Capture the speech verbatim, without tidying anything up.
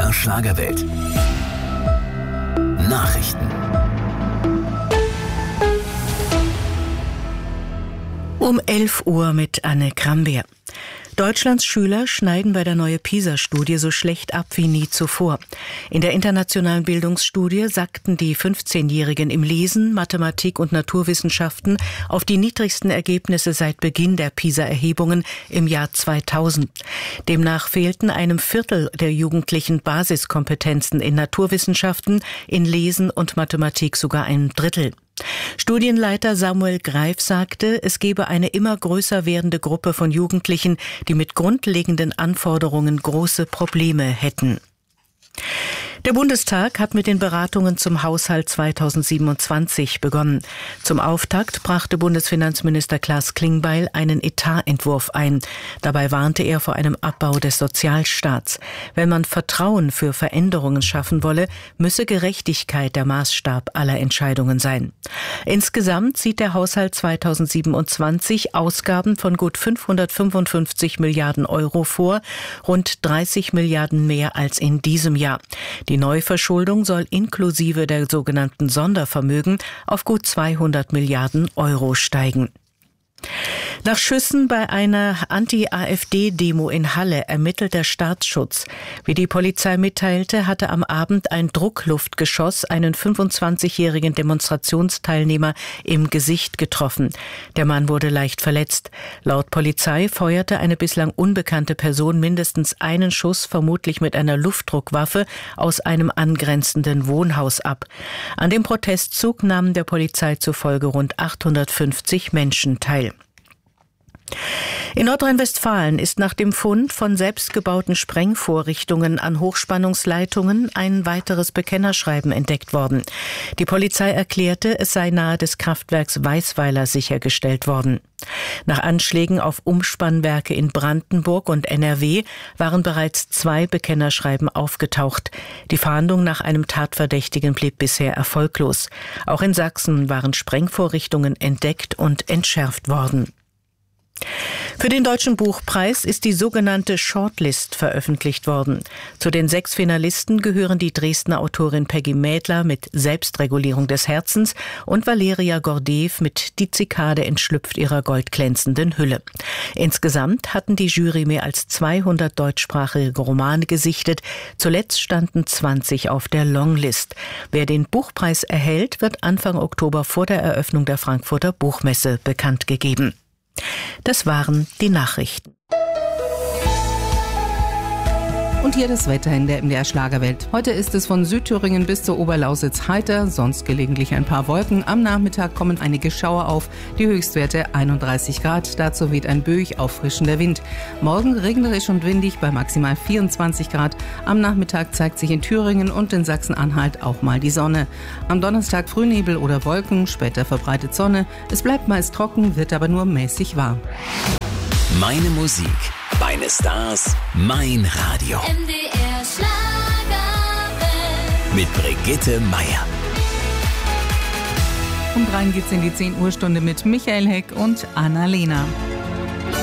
R Schlagerwelt. Nachrichten. Um elf Uhr mit Anne Krambeer. Deutschlands Schüler schneiden bei der neuen PISA-Studie so schlecht ab wie nie zuvor. In der internationalen Bildungsstudie sackten die fünfzehnjährigen im Lesen, Mathematik und Naturwissenschaften auf die niedrigsten Ergebnisse seit Beginn der PISA-Erhebungen im Jahr zweitausend. Demnach fehlten einem Viertel der Jugendlichen Basiskompetenzen in Naturwissenschaften, in Lesen und Mathematik sogar ein Drittel. Studienleiter Samuel Greif sagte, es gebe eine immer größer werdende Gruppe von Jugendlichen, die mit grundlegenden Anforderungen große Probleme hätten. Der Bundestag hat mit den Beratungen zum Haushalt zweitausendsiebenundzwanzig begonnen. Zum Auftakt brachte Bundesfinanzminister Klaas Klingbeil einen Etatentwurf ein. Dabei warnte er vor einem Abbau des Sozialstaats. Wenn man Vertrauen für Veränderungen schaffen wolle, müsse Gerechtigkeit der Maßstab aller Entscheidungen sein. Insgesamt sieht der Haushalt zweitausendsiebenundzwanzig Ausgaben von gut fünfhundertfünfundfünfzig Milliarden Euro vor, rund dreißig Milliarden mehr als in diesem Jahr. Die Neuverschuldung soll inklusive der sogenannten Sondervermögen auf gut zweihundert Milliarden Euro steigen. Nach Schüssen bei einer Anti-AfD-Demo in Halle ermittelt der Staatsschutz. Wie die Polizei mitteilte, hatte am Abend ein Druckluftgeschoss einen fünfundzwanzigjährigen Demonstrationsteilnehmer im Gesicht getroffen. Der Mann wurde leicht verletzt. Laut Polizei feuerte eine bislang unbekannte Person mindestens einen Schuss, vermutlich mit einer Luftdruckwaffe, aus einem angrenzenden Wohnhaus ab. An dem Protestzug nahmen der Polizei zufolge rund achthundertfünfzig Menschen teil. In Nordrhein-Westfalen ist nach dem Fund von selbstgebauten Sprengvorrichtungen an Hochspannungsleitungen ein weiteres Bekennerschreiben entdeckt worden. Die Polizei erklärte, es sei nahe des Kraftwerks Weißweiler sichergestellt worden. Nach Anschlägen auf Umspannwerke in Brandenburg und N R W waren bereits zwei Bekennerschreiben aufgetaucht. Die Fahndung nach einem Tatverdächtigen blieb bisher erfolglos. Auch in Sachsen waren Sprengvorrichtungen entdeckt und entschärft worden. Für den Deutschen Buchpreis ist die sogenannte Shortlist veröffentlicht worden. Zu den sechs Finalisten gehören die Dresdner Autorin Peggy Mädler mit Selbstregulierung des Herzens und Valeria Gordeev mit Die Zikade entschlüpft ihrer goldglänzenden Hülle. Insgesamt hatten die Jury mehr als zweihundert deutschsprachige Romane gesichtet. Zuletzt standen zwanzig auf der Longlist. Wer den Buchpreis erhält, wird Anfang Oktober vor der Eröffnung der Frankfurter Buchmesse bekannt gegeben. Das waren die Nachrichten. Und hier das Wetter in der M D R Schlagerwelt. Heute ist es von Südthüringen bis zur Oberlausitz heiter, sonst gelegentlich ein paar Wolken. Am Nachmittag kommen einige Schauer auf, die Höchstwerte einunddreißig Grad. Dazu weht ein böig auffrischender Wind. Morgen regnerisch und windig bei maximal vierundzwanzig Grad. Am Nachmittag zeigt sich in Thüringen und in Sachsen-Anhalt auch mal die Sonne. Am Donnerstag Frühnebel oder Wolken, später verbreitet Sonne. Es bleibt meist trocken, wird aber nur mäßig warm. Meine Musik, meine Stars, mein Radio. M D R Schlagerwelt. Mit Brigitte Meier. Um rein geht's in die zehn Uhr Stunde mit Michael Heck und Anna-Lena.